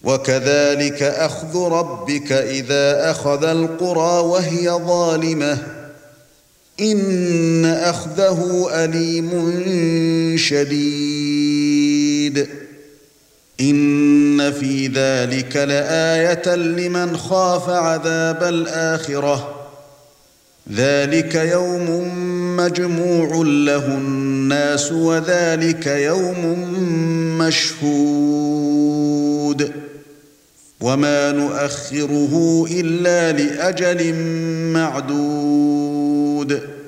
وكذلك أخذ ربك إذا أخذ القرى وهي ظالمة إن أخذه أليم شديد إن في ذلك لآية لمن خاف عذاب الآخرة ذلك يوم مجموع له الناس وذلك يوم مشهود وما نؤخره إلا لأجل معدود